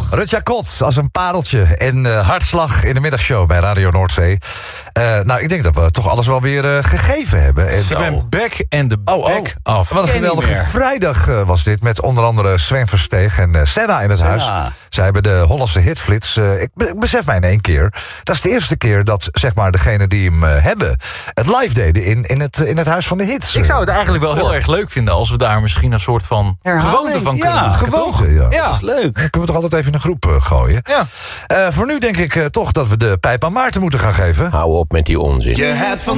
Rutja Kot als een pareltje en hartslag in de middagshow bij Radio Noordzee. Nou, ik denk dat we toch alles wel weer gegeven hebben. En Ze ben back en de back af. Wat een geweldige vrijdag was dit, met onder andere Sven Versteeg en Senna in het huis. Zij hebben de Hollandse hitflits. Ik besef mij in één keer. Dat is de eerste keer dat, zeg maar, degene die hem hebben het live deden in het huis van de hits. Ik zou het eigenlijk wel heel erg leuk vinden als we daar misschien een soort van gewoonte van kunnen maken. Gewoonte, ja. Dat is leuk. Dan kunnen we toch altijd even in een groep gooien. Ja. Voor nu denk ik toch dat we de pijp aan Maarten moeten gaan geven. Hou op met die onzin. Je hebt van